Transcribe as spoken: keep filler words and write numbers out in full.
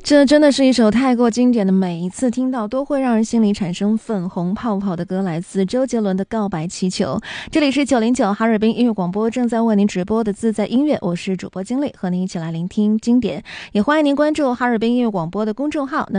这真的是一首太过经典的，每一次听到都会让人心里产生粉红泡泡的歌，来自周杰伦的《告白气球》。这里是九零九哈尔滨音乐广播，正在为您直播的自在音乐，我是主播经理，和您一起来聆听经典。也欢迎您关注哈尔滨音乐广播的公众号。